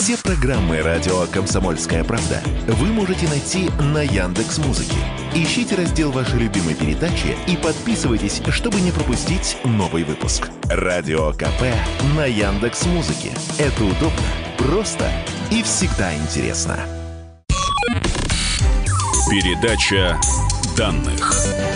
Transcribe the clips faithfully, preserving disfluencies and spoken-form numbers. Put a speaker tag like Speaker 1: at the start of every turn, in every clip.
Speaker 1: Все программы радио «Комсомольская правда» вы можете найти на Яндекс.Музыке. Ищите раздел вашей любимой передачи и подписывайтесь, чтобы не пропустить новый выпуск. Радио КП на Яндекс.Музыке. Это удобно, просто и всегда интересно.
Speaker 2: Передача данных.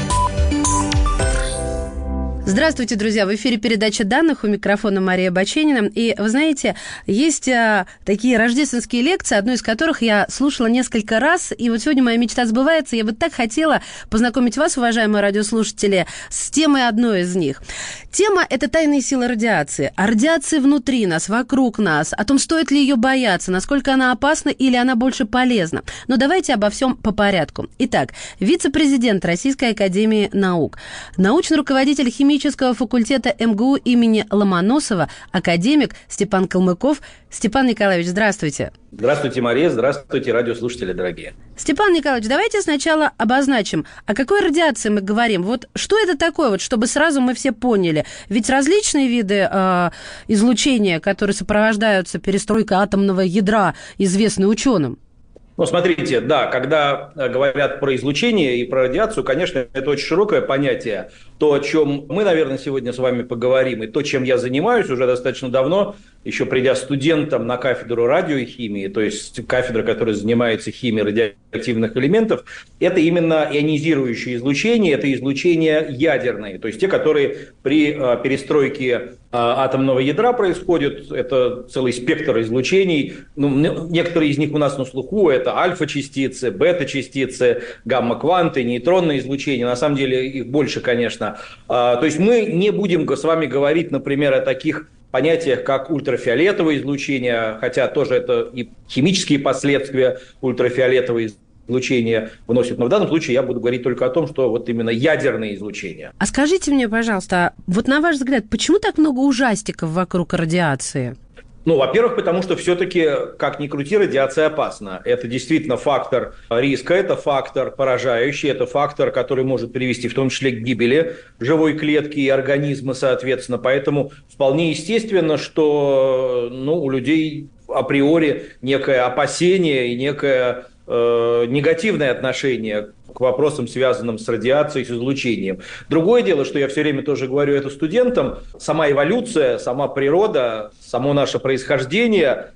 Speaker 3: Здравствуйте, друзья! В эфире передача данных, у микрофона Мария Баченина. И, вы знаете, есть а, такие рождественские лекции, одну из которых я слушала несколько раз, и вот сегодня моя мечта сбывается. Я бы так хотела познакомить вас, уважаемые радиослушатели, с темой одной из них. Тема – это тайные силы радиации. О радиации внутри нас, вокруг нас, о том, стоит ли ее бояться, насколько она опасна или она больше полезна. Но давайте обо всем по порядку. Итак, вице-президент Российской академии наук, научный руководитель химии факультета МГУ имени Ломоносова, академик Степан Калмыков. Степан Николаевич, здравствуйте.
Speaker 4: Здравствуйте, Мария. Здравствуйте, радиослушатели дорогие.
Speaker 3: Степан Николаевич, давайте сначала обозначим, о какой радиации мы говорим. Вот что это такое, вот, чтобы сразу мы все поняли. Ведь различные виды э, излучения, которые сопровождаются перестройкой атомного ядра, известны ученым.
Speaker 4: Ну, смотрите, да, когда говорят про излучение и про радиацию, конечно, это очень широкое понятие. То, о чем мы, наверное, сегодня с вами поговорим, и то, чем я занимаюсь уже достаточно давно, еще придя студентом на кафедру радиохимии, то есть кафедра, которая занимается химией радиоактивных элементов, это именно ионизирующее излучение, это излучение ядерное, то есть те, которые при э, перестройке э, атомного ядра происходят, это целый спектр излучений, ну, некоторые из них у нас на слуху, это альфа-частицы, бета-частицы, гамма-кванты, нейтронное излучение, на самом деле их больше, конечно. То есть мы не будем с вами говорить, например, о таких понятиях, как ультрафиолетовое излучение, хотя тоже это и химические последствия ультрафиолетового излучения вносят. Но в данном случае я буду говорить только о том, что вот именно ядерное излучение.
Speaker 3: А скажите мне, пожалуйста, вот на ваш взгляд, почему так много ужастиков вокруг радиации?
Speaker 4: Ну, во-первых, потому что все-таки, как ни крути, радиация опасна. Это действительно фактор риска, это фактор поражающий, это фактор, который может привести в том числе к гибели живой клетки и организма, соответственно. Поэтому вполне естественно, что ну, у людей априори некое опасение и некое э, негативное отношение к вопросам, связанным с радиацией, с излучением. Другое дело, что я все время тоже говорю это студентам, сама эволюция, сама природа, само наше происхождение,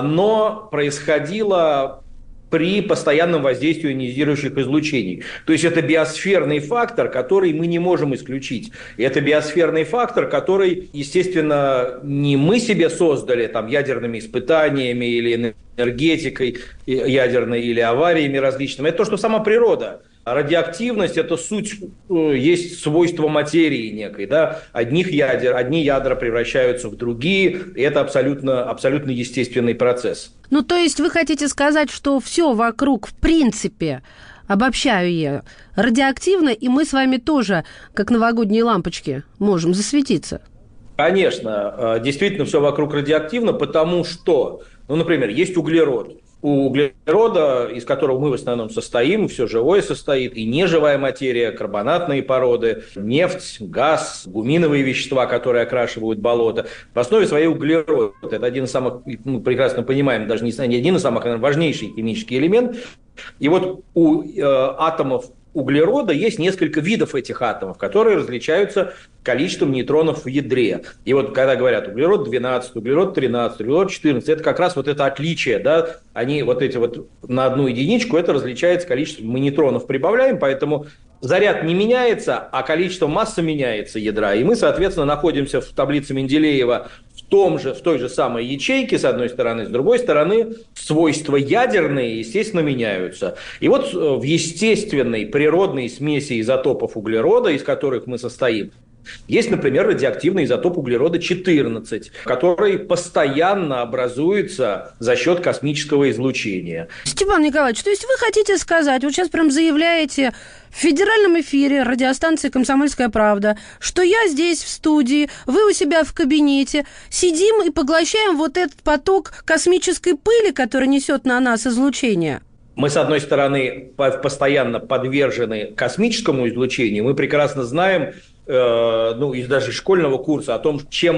Speaker 4: оно происходило при постоянном воздействии ионизирующих излучений. То есть это биосферный фактор, который мы не можем исключить. И это биосферный фактор, который, естественно, не мы себе создали там, ядерными испытаниями или энергетикой ядерной, или авариями различными. Это то, что сама природа. Радиоактивность – это суть, есть свойство материи некой. Да? Одних ядер, одни ядра превращаются в другие, и это абсолютно, абсолютно естественный процесс.
Speaker 3: Ну, то есть вы хотите сказать, что все вокруг, в принципе, обобщаю я, радиоактивно, и мы с вами тоже, как новогодние лампочки, можем засветиться?
Speaker 4: Конечно, действительно все вокруг радиоактивно, потому что, ну, например, есть углерод. У углерода, из которого мы в основном состоим, все живое состоит, и неживая материя, карбонатные породы, нефть, газ, гуминовые вещества, которые окрашивают болото. В основе своей углерод. Это один из самых, мы прекрасно понимаем, даже не один из самых, наверное, важнейший химический элемент. И вот у э, атомов углерода есть несколько видов этих атомов, которые различаются количеством нейтронов в ядре. И вот когда говорят углерод двенадцать, углерод тринадцать, углерод четырнадцать, это как раз вот это отличие, да, они вот эти вот на одну единичку, это различается количеством, мы нейтронов прибавляем, поэтому заряд не меняется, а количество массы меняется ядра. И мы, соответственно, находимся в таблице Менделеева в, том же, в той же самой ячейке, с одной стороны, с другой стороны, свойства ядерные, естественно, меняются. И вот в естественной природной смеси изотопов углерода, из которых мы состоим, есть, например, радиоактивный изотоп углерода четырнадцать, который постоянно образуется за счет космического излучения.
Speaker 3: Степан Николаевич, то есть вы хотите сказать, вот сейчас прям заявляете в федеральном эфире радиостанции «Комсомольская правда», что я здесь в студии, вы у себя в кабинете, сидим и поглощаем вот этот поток космической пыли, который несет на нас излучение?
Speaker 4: Мы, с одной стороны, постоянно подвержены космическому излучению. Мы прекрасно знаем, э, ну, из даже школьного курса о том, чем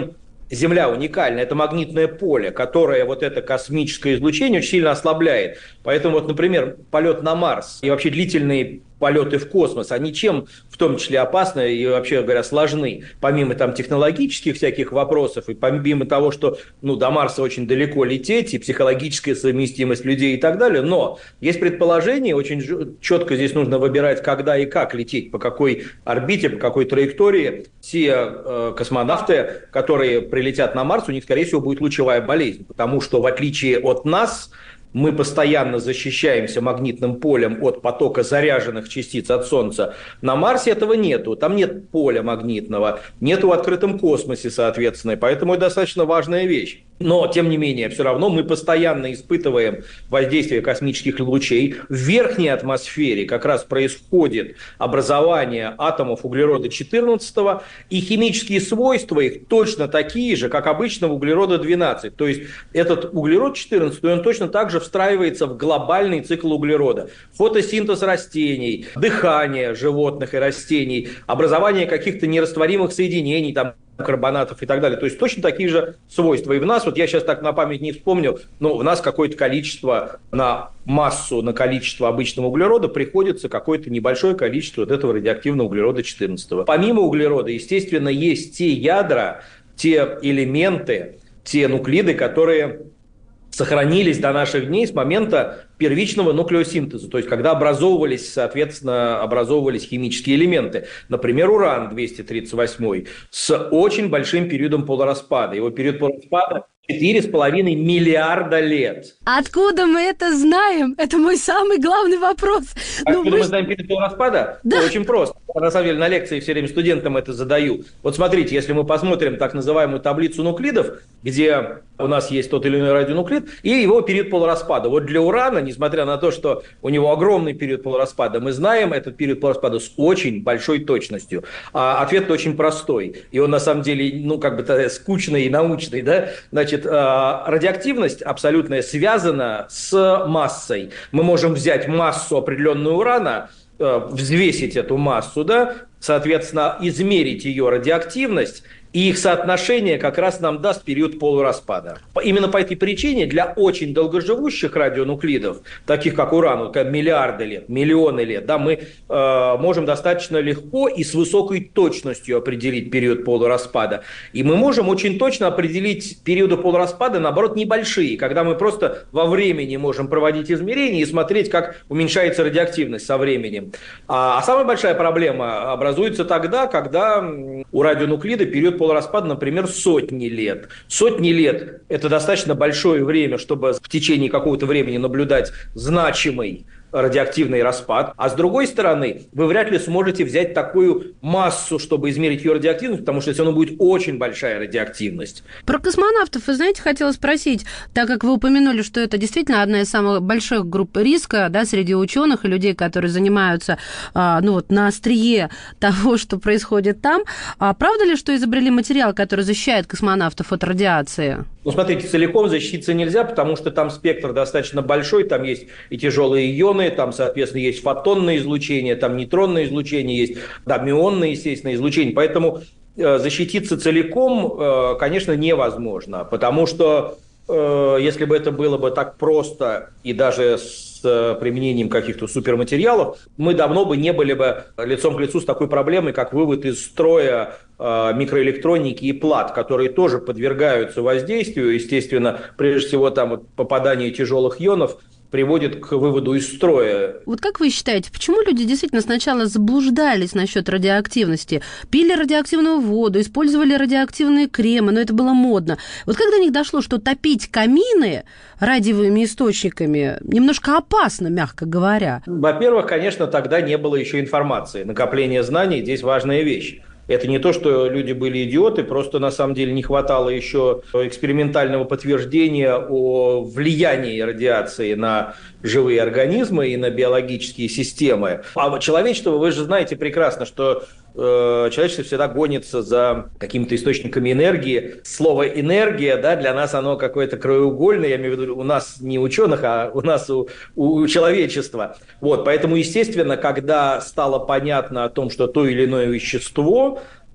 Speaker 4: Земля уникальна, это магнитное поле, которое вот это космическое излучение очень сильно ослабляет. Поэтому, вот, например, полет на Марс и вообще длительные полеты в космос, они чем в том числе опасны и, вообще говоря, сложны, помимо там технологических всяких вопросов и помимо того, что ну, до Марса очень далеко лететь, и психологическая совместимость людей и так далее, но есть предположение, очень четко здесь нужно выбирать, когда и как лететь, по какой орбите, по какой траектории. Те э, космонавты, которые прилетят на Марс, у них, скорее всего, будет лучевая болезнь, потому что, в отличие от нас, мы постоянно защищаемся магнитным полем от потока заряженных частиц от Солнца. На Марсе этого нету. Там нет поля магнитного, нету в открытом космосе, соответственно. И поэтому это достаточно важная вещь. Но, тем не менее, все равно мы постоянно испытываем воздействие космических лучей. В верхней атмосфере как раз происходит образование атомов углерода четырнадцатого, и химические свойства их точно такие же, как обычного углерода двенадцать. То есть этот углерод четырнадцатый, он точно так же встраивается в глобальный цикл углерода. Фотосинтез растений, дыхание животных и растений, образование каких-то нерастворимых соединений, там, карбонатов и так далее. То есть точно такие же свойства. И в нас, вот я сейчас так на память не вспомнил, но в нас какое-то количество на массу, на количество обычного углерода приходится какое-то небольшое количество вот этого радиоактивного углерода четырнадцатого. Помимо углерода, естественно, есть те ядра, те элементы, те нуклиды, которые сохранились до наших дней с момента первичного нуклеосинтеза, то есть когда образовывались, соответственно, образовывались химические элементы. Например, уран двести тридцать восемь с очень большим периодом полураспада. Его период полураспада четыре с половиной миллиарда лет.
Speaker 3: Откуда мы это знаем? Это мой самый главный вопрос.
Speaker 4: Откуда
Speaker 3: ну,
Speaker 4: мы
Speaker 3: вы...
Speaker 4: знаем период полураспада?
Speaker 3: Да.
Speaker 4: Ну, очень просто. Я, на самом деле, на лекции все время студентам это задаю. Вот смотрите, если мы посмотрим так называемую таблицу нуклидов, где у нас есть тот или иной радионуклид, и его период полураспада. Вот для урана, несмотря на то, что у него огромный период полураспада, мы знаем этот период полураспада с очень большой точностью. А ответ очень простой. И он, на самом деле, ну, как бы скучный и научный, да? Значит, радиоактивность абсолютно связана с массой. Мы можем взять массу определенную урана, взвесить эту массу, да, соответственно, измерить ее радиоактивность, и их соотношение как раз нам даст период полураспада. Именно по этой причине для очень долгоживущих радионуклидов, таких как уран, вот, миллиарды лет, миллионы лет, да, мы э, можем достаточно легко и с высокой точностью определить период полураспада. И мы можем очень точно определить периоды полураспада, наоборот, небольшие, когда мы просто во времени можем проводить измерения и смотреть, как уменьшается радиоактивность со временем. А, а самая большая проблема образуется тогда, когда у радионуклида период полураспада, например, сотни лет. Сотни лет – это достаточно большое время, чтобы в течение какого-то времени наблюдать значимый радиоактивный распад. А с другой стороны, вы вряд ли сможете взять такую массу, чтобы измерить ее радиоактивность, потому что если она будет очень большая радиоактивность.
Speaker 3: Про космонавтов, вы знаете, хотела спросить, так как вы упомянули, что это действительно одна из самых больших групп риска, да, среди ученых и людей, которые занимаются, ну вот, на острие того, что происходит там. А правда ли, что изобрели материал, который защищает космонавтов от радиации?
Speaker 4: Ну, смотрите, целиком защититься нельзя, потому что там спектр достаточно большой, там есть и тяжелые ионы, там, соответственно, есть фотонное излучение, там нейтронное излучение есть, да, мюонное, естественно, излучение. Поэтому э, защититься целиком, э, конечно, невозможно, потому что э, если бы это было бы так просто и даже с применением каких-то суперматериалов, мы давно бы не были бы лицом к лицу с такой проблемой, как вывод из строя э, микроэлектроники и плат, которые тоже подвергаются воздействию. Естественно, прежде всего, там вот, попадание тяжелых ионов приводит к выводу из строя.
Speaker 3: Вот как вы считаете, почему люди действительно сначала заблуждались насчет радиоактивности? Пили радиоактивную воду, использовали радиоактивные кремы, но это было модно. Вот когда до них дошло, что топить камины радиовыми источниками немножко опасно, мягко говоря.
Speaker 4: Во-первых, конечно, тогда не было еще информации. Накопление знаний здесь важная вещь. Это не то, что люди были идиоты, просто на самом деле не хватало еще экспериментального подтверждения о влиянии радиации на живые организмы и на биологические системы. А человечество, вы же знаете прекрасно, что э, человечество всегда гонится за какими-то источниками энергии. Слово «энергия», да, для нас оно какое-то краеугольное, я имею в виду у нас не ученых, а у нас у, у человечества. Вот, поэтому, естественно, когда стало понятно о том, что то или иное вещество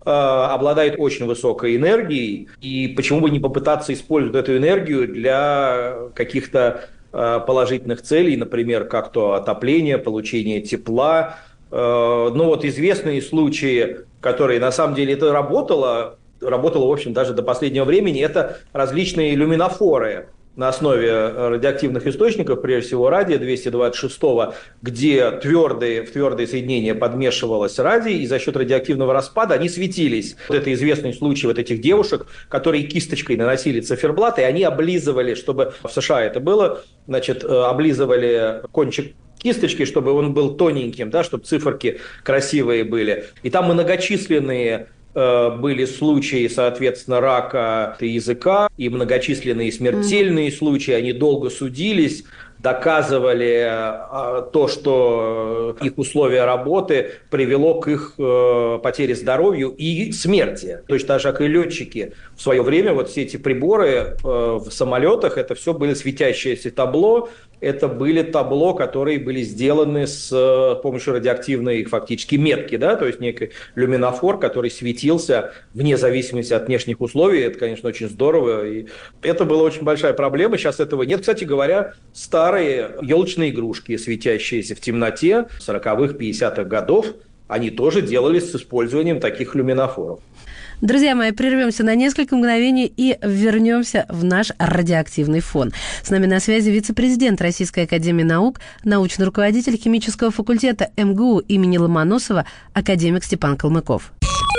Speaker 4: обладает очень высокой энергией, и почему бы не попытаться использовать эту энергию для каких-то положительных целей, например, как то отопление, получение тепла. Ну вот известные случаи, которые на самом деле это работало, работало, в общем, даже до последнего времени, это различные люминофоры на основе радиоактивных источников, прежде всего радия двести двадцать шесть, где твердые, в твердые соединения подмешивалось радий, и за счет радиоактивного распада они светились. Вот это известный случай вот этих девушек, которые кисточкой наносили циферблат, и они облизывали, чтобы в США это было, значит, облизывали кончик кисточки, чтобы он был тоненьким, да, чтобы циферки красивые были. И там многочисленные были случаи, соответственно, рака языка и многочисленные смертельные mm-hmm. случаи. Они долго судились, доказывали то, что их условия работы привело к их потере здоровья и смерти. Точно так же, как и летчики. В свое время вот все эти приборы в самолетах, это все были светящиеся табло, это были табло, которые были сделаны с помощью радиоактивной фактически метки, да, то есть некий люминофор, который светился вне зависимости от внешних условий. Это, конечно, очень здорово. И это была очень большая проблема. Сейчас этого нет. Кстати говоря, старые елочные игрушки, светящиеся в темноте сороковых, пятидесятых годов, они тоже делались с использованием таких люминофоров.
Speaker 3: Друзья мои, прервемся на несколько мгновений и вернемся в наш радиоактивный фон. С нами на связи вице-президент Российской академии наук, научный руководитель химического факультета эм гэ у имени Ломоносова, академик Степан Калмыков.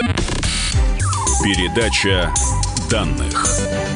Speaker 2: Передача данных.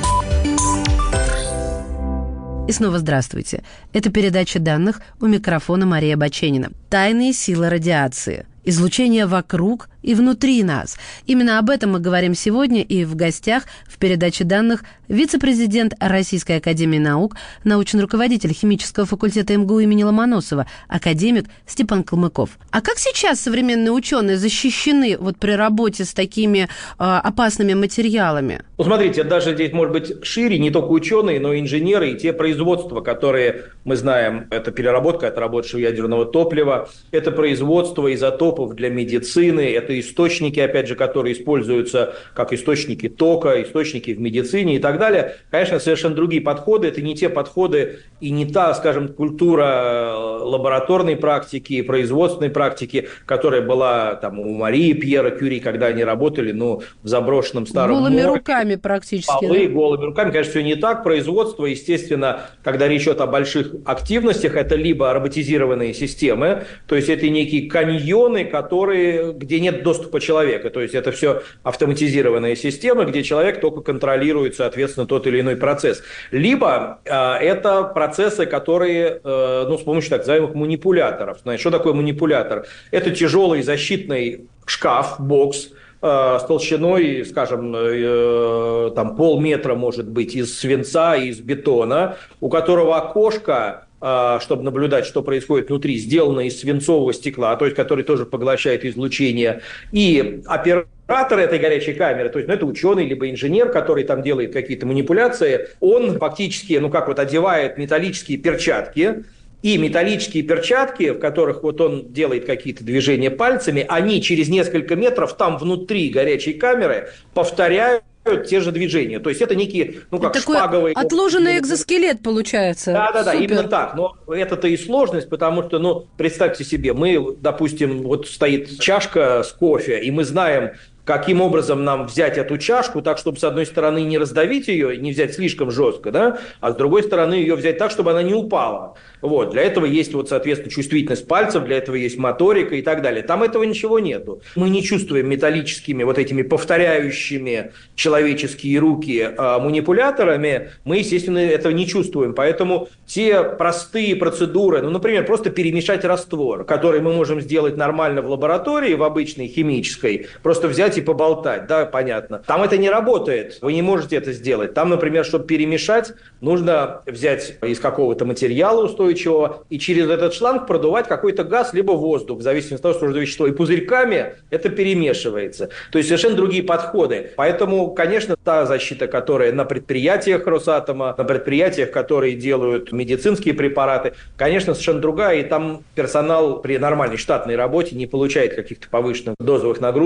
Speaker 3: И снова здравствуйте. Это передача данных, у микрофона Мария Баченина. Тайные силы радиации. Излучение вокруг и внутри нас. Именно об этом мы говорим сегодня, и в гостях в передаче данных вице-президент Российской академии наук, научный руководитель химического факультета эм гэ у имени Ломоносова, академик Степан Калмыков. А как сейчас современные ученые защищены вот при работе с такими э, опасными материалами?
Speaker 4: Ну, смотрите, даже здесь может быть шире, не только ученые, но и инженеры, и те производства, которые мы знаем, это переработка отработавшего ядерного топлива, это производство изотопов для медицины, это источники, опять же, которые используются как источники тока, источники в медицине и так далее. Конечно, совершенно другие подходы. Это не те подходы и не та, скажем, культура лабораторной практики, производственной практики, которая была там у Марии Пьера Кюри, когда они работали, ну, в заброшенном старом
Speaker 3: голыми
Speaker 4: морге.
Speaker 3: руками практически.
Speaker 4: Полы,
Speaker 3: да?
Speaker 4: голыми руками. Конечно, все не так. Производство, естественно, когда речь идет о больших активностях, это либо роботизированные системы, то есть это некие каньоны, которые, где нет доступа человека. То есть это все автоматизированные системы, где человек только контролирует, соответственно, тот или иной процесс. Либо э, это процессы, которые э, ну, с помощью так называемых манипуляторов. Значит, что такое манипулятор? Это тяжелый защитный шкаф, бокс, с толщиной, скажем, э, там полметра, может быть, из свинца и из бетона, у которого окошко, э, чтобы наблюдать, что происходит внутри, сделано из свинцового стекла, то есть который тоже поглощает излучение, и оператор этой горячей камеры, то есть ну, это ученый, либо инженер, который там делает какие-то манипуляции, он фактически, ну как вот, одевает металлические перчатки. И металлические перчатки, в которых вот он делает какие-то движения пальцами, они через несколько метров там внутри горячей камеры повторяют те же движения. То есть это некие, ну как
Speaker 3: такой
Speaker 4: шпаговые...
Speaker 3: отложенный экзоскелет получается.
Speaker 4: Да-да-да,
Speaker 3: Супер.
Speaker 4: именно так. Но это-то и сложность, потому что, ну, представьте себе, мы, допустим, вот стоит чашка с кофе, и мы знаем, каким образом нам взять эту чашку так, чтобы с одной стороны не раздавить ее, не взять слишком жестко, да, а с другой стороны ее взять так, чтобы она не упала. Вот. Для этого есть, вот, соответственно, чувствительность пальцев, для этого есть моторика и так далее. Там этого ничего нету. Мы не чувствуем металлическими вот этими повторяющими человеческие руки э, манипуляторами, мы, естественно, этого не чувствуем. Поэтому те простые процедуры, ну, например, просто перемешать раствор, который мы можем сделать нормально в лаборатории, в обычной химической, просто взять и поболтать, да, понятно. Там это не работает, вы не можете это сделать. Там, например, чтобы перемешать, нужно взять из какого-то материала устойчивого и через этот шланг продувать какой-то газ, либо воздух, в зависимости от того, что за вещество. И пузырьками это перемешивается. То есть совершенно другие подходы. Поэтому, конечно, та защита, которая на предприятиях Росатома, на предприятиях, которые делают медицинские препараты, конечно, совершенно другая. И там персонал при нормальной штатной работе не получает каких-то повышенных дозовых нагрузок,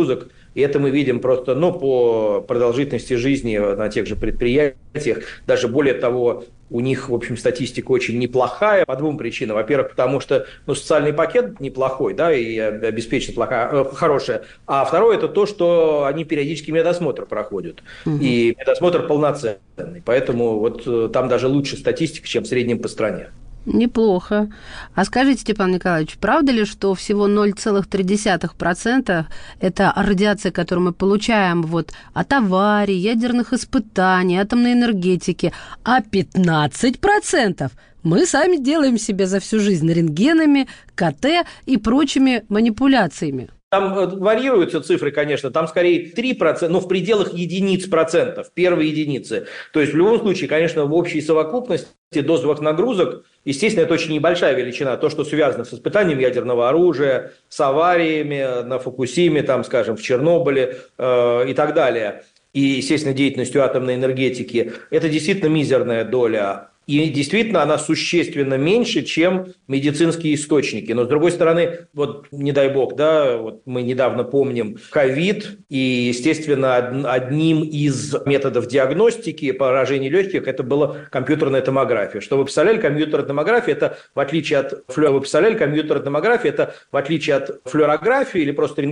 Speaker 4: И это мы видим просто ну, по продолжительности жизни на тех же предприятиях. Даже более того, у них, в общем, статистика очень неплохая по двум причинам. Во-первых, потому что ну, социальный пакет неплохой, да, и обеспечение плохая, хорошее. А второе – это то, что они периодически медосмотр проходят. Угу. И медосмотр полноценный. Поэтому вот там даже лучше статистика, чем в среднем по стране.
Speaker 3: Неплохо. А скажите, Степан Николаевич, правда ли, что всего ноль целых три десятых процента это радиация, которую мы получаем вот от аварий, ядерных испытаний, атомной энергетики, а пятнадцать процентов мы сами делаем себе за всю жизнь рентгенами, КТ и прочими манипуляциями?
Speaker 4: Там варьируются цифры, конечно, там скорее три процента, но в пределах единиц процентов, первой единицы. То есть в любом случае, конечно, в общей совокупности дозовых нагрузок, естественно, это очень небольшая величина. То, что связано с испытанием ядерного оружия, с авариями на Фукусиме, там, скажем, в Чернобыле э, и так далее, и, естественно, деятельностью атомной энергетики, это действительно мизерная доля. И действительно она существенно меньше, чем медицинские источники. Но, с другой стороны, вот не дай бог, да, вот мы недавно помним ковид, и, естественно, одним из методов диагностики поражений легких это была компьютерная томография. Что вы представляли, компьютерная томография, это в отличие от флюорографии, вы представляли, компьютерная томография, это в отличие от флюорографии или просто